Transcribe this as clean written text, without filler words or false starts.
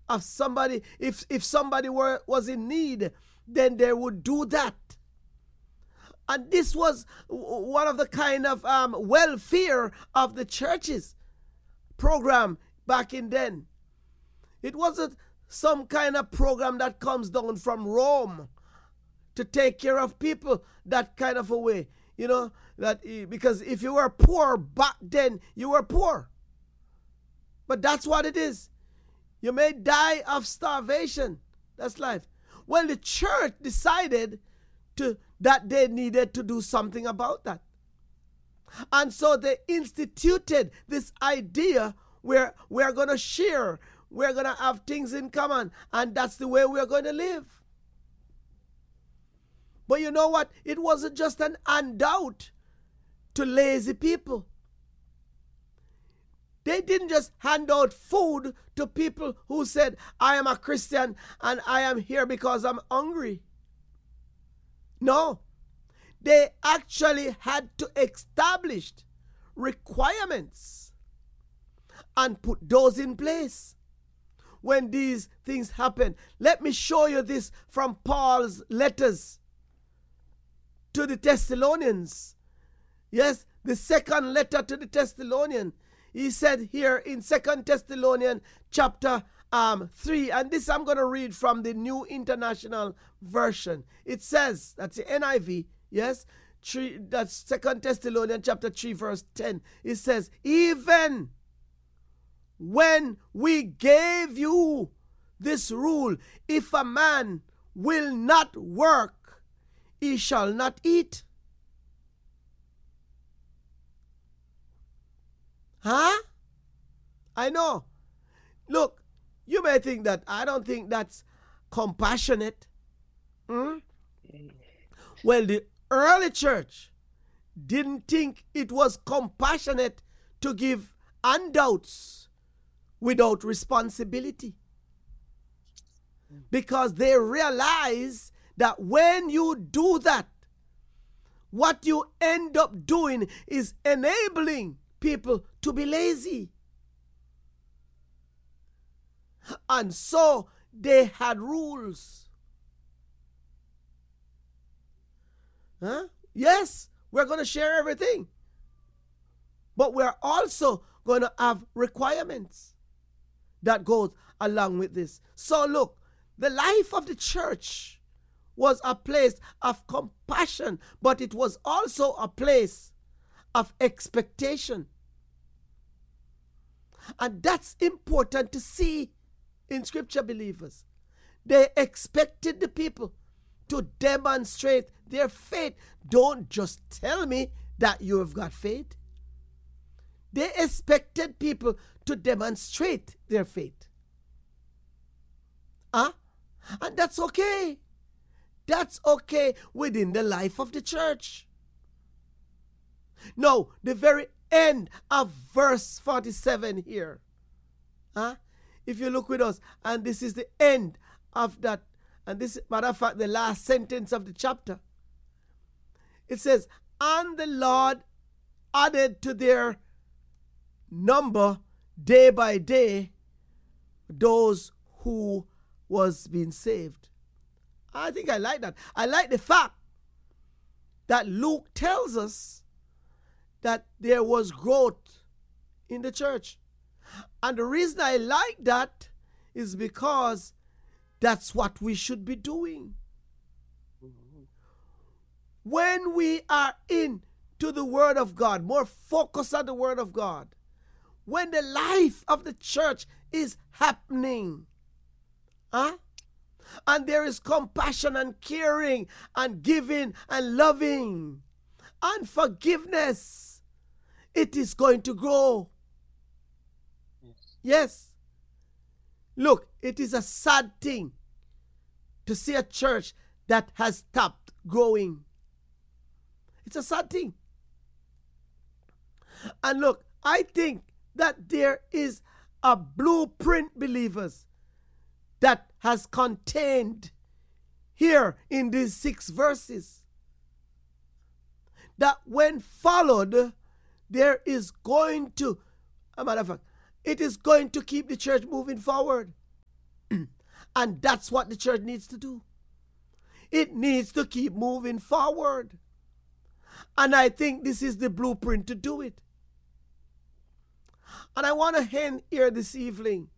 of somebody. If somebody was in need, then they would do that. And this was one of the kind of welfare of the churches program back in then. It wasn't some kind of program that comes down from Rome to take care of people that kind of a way. You know, that because if you were poor back then, you were poor. But that's what it is. You may die of starvation. That's life. Well, the church decided that they needed to do something about that. And so they instituted this idea where we're going to share, we're going to have things in common, and that's the way we're going to live. But you know what? It wasn't just an handout to lazy people. They didn't just hand out food to people who said, I am a Christian and I am here because I'm hungry. No. They actually had to establish requirements and put those in place when these things happen. Let me show you this from Paul's letters to the Thessalonians. Yes, the second letter to the Thessalonians. He said here in 2 Thessalonians chapter 3, and this I'm going to read from the New International Version. It says, that's the NIV, yes, that's 2 Thessalonians chapter 3 verse 10. It says, even when we gave you this rule, if a man will not work, he shall not eat. Huh? I know. Look, you may think that I don't think that's compassionate. Well, the early church didn't think it was compassionate to give handouts without responsibility. Because they realize that when you do that, what you end up doing is enabling people to be lazy. And so they had rules. Huh? Yes, we're going to share everything. But we're also going to have requirements that goes along with this. So look, the life of the church was a place of compassion, but it was also a place of expectation. And that's important to see in Scripture, believers. They expected the people to demonstrate their faith. Don't just tell me that you have got faith. They expected people to demonstrate their faith. And that's okay. That's okay within the life of the church. No, the very end of verse 47 here. If you look with us, and this is the end of that, and this, matter of fact, the last sentence of the chapter. It says, and the Lord added to their number day by day those who was being saved. I think I like that. I like the fact that Luke tells us that there was growth in the church. And the reason I like that is because that's what we should be doing. When we are into the Word of God, more focus on the Word of God, when the life of the church is happening, and there is compassion and caring and giving and loving and forgiveness, it is going to grow. Yes. Look, it is a sad thing to see a church that has stopped growing. It's a sad thing. And look, I think that there is a blueprint, believers, that has contained here in these 6 verses. That when followed, there is going to, a matter of fact, it is going to keep the church moving forward. And that's what the church needs to do. It needs to keep moving forward. And I think this is the blueprint to do it. And I want to end here this evening